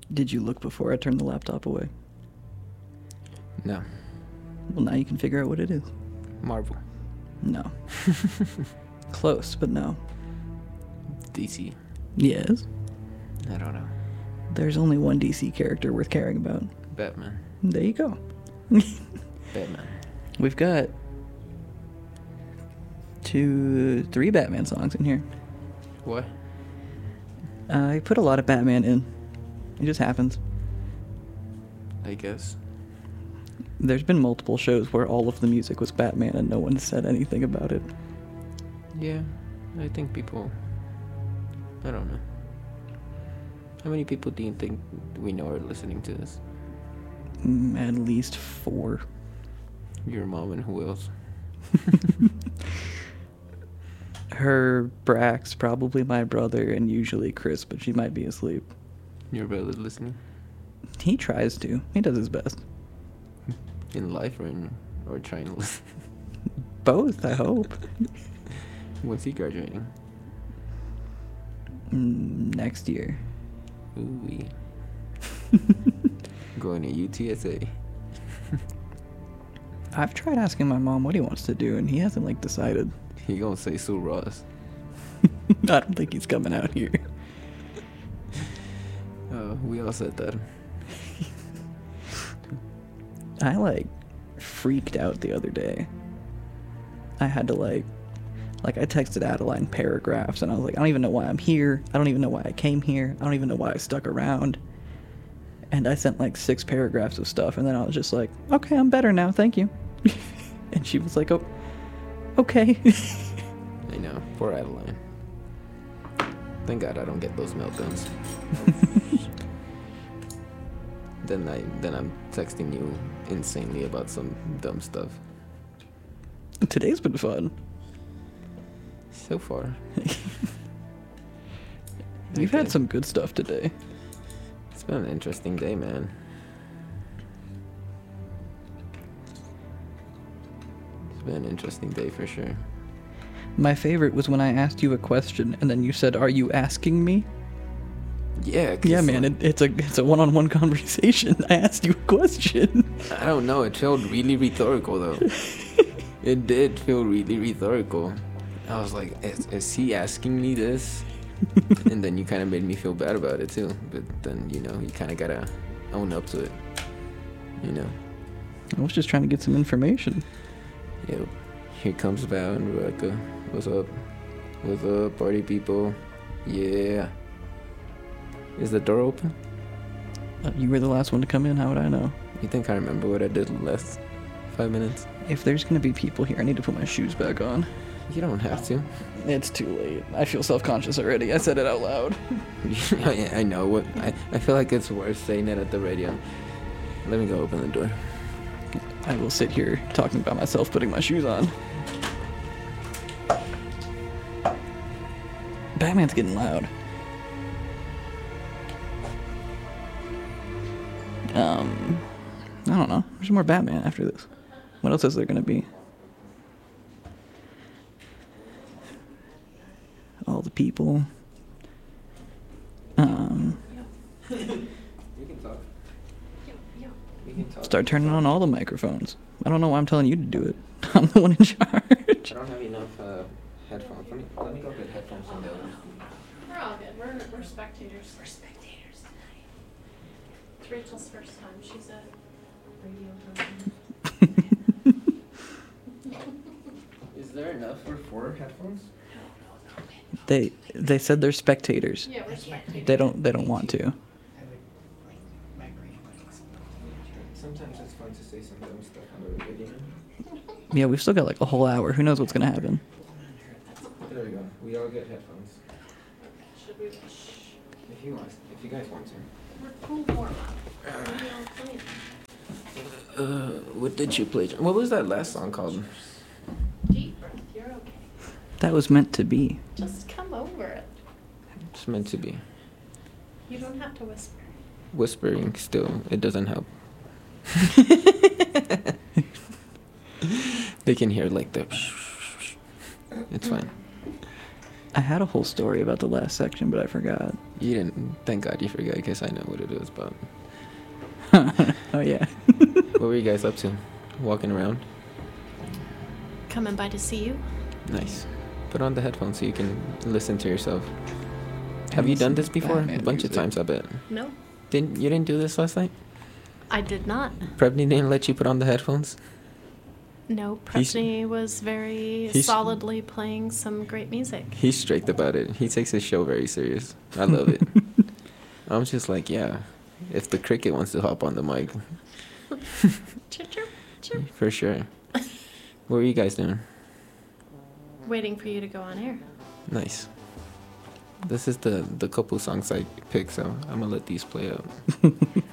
Did you look before I turned the laptop away? No. Well, now you can figure out what it is. Marvel. No. Close, but no. DC. Yes. I don't know. There's only one DC character worth caring about. Batman. There you go. Batman. We've got 3 Batman songs in here. What? I put a lot of Batman in. It just happens. I guess. There's been multiple shows where all of the music was Batman and no one said anything about it. Yeah. I think people... I don't know. How many people do you think we know are listening to this? At least 4. Your mom and who else? Her, Brax, probably my brother, and usually Chris, but she might be asleep. Your brother's listening? He tries to. He does his best. In life or trying to listen? Both, I hope. When's he graduating? Next year. Ooh-wee. Going to UTSA. I've tried asking my mom what he wants to do, and he hasn't, decided. He gonna say Sue Ross. I don't think he's coming out here. We all said that. I, freaked out the other day. I had to, I texted Adeline paragraphs, and I was like, I don't even know why I'm here. I don't even know why I came here. I don't even know why I stuck around. And I sent, 6 paragraphs of stuff, and then I was just like, okay, I'm better now, thank you. And she was like, oh, okay. I know. Poor Adeline. Thank God I don't get those meltdowns. Then I'm texting you insanely about some dumb stuff. Today's been fun. So far. You've had some good stuff today. It's been an interesting day, man. It's been an interesting day for sure. My favorite was when I asked you a question, and then you said, "Are you asking me?" Yeah. Yeah, man. It's a one-on-one conversation. I asked you a question. I don't know. It felt really rhetorical, though. It did feel really rhetorical. I was like, is he asking me this? And then you kind of made me feel bad about it, too. But then, you kind of got to own up to it. I was just trying to get some information. Yep. Here comes Val and Rebecca. What's up? What's up, party people? Yeah. Is the door open? You were the last one to come in. How would I know? You think I remember what I did the last 5 minutes? If there's going to be people here, I need to put my shoes back on. You don't have to. It's too late. I feel self-conscious already. I said it out loud. I know. What I feel like it's worse saying it at the radio. Let me go open the door. I will sit here talking about myself putting my shoes on. Batman's getting loud. I don't know. There's more Batman after this. What else is there going to be? All the people. We can talk. We can talk. Start turning on all the microphones. I don't know why I'm telling you to do it. I'm the one in charge. I don't have enough headphones. Let me go get headphones on the other. We're all good. We're spectators. We're spectators tonight. It's Rachel's first time. She's a radio person. Is there enough for 4 headphones? They said they're spectators. Yeah, we're spectators. They don't want to. Sometimes it's fun to say some dumb stuff on the radio. Yeah, we've still got a whole hour. Who knows what's gonna happen? There we go. We all get headphones. Should we? If you guys want to. We're cool warm up. What did you play? What was that last song called? Deep breath. You're okay. That was meant to be. Just come over it. It's meant to be. You don't have to whisper. Whispering still, it doesn't help. They can hear the. It's fine. I had a whole story about the last section, but I forgot. You didn't. Thank God you forgot, because I know what it was about. Oh yeah. What were you guys up to? Walking around? Coming by to see you. Nice. Put on the headphones so you can listen to yourself. Have you done this before? Batman A bunch music. of times, I bet. No, You didn't do this last night? I did not. Prevney didn't let you put on the headphones? No, He's- Prepney was very he's- solidly playing some great music. He's strict about it. He takes his show very serious. I love it. I'm just like, yeah, if the cricket wants to hop on the mic, Chirp, chirp, chirp. for sure. What were you guys doing? Waiting for you to go on air. Nice. This is the couple songs I picked, so I'm gonna let these play out.